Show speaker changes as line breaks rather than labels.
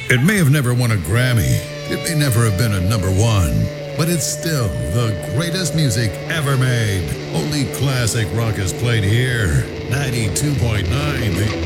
It may have never won a Grammy, it may never have been a number one, but it's still the greatest music ever made. Only classic rock is played here. 92.9 The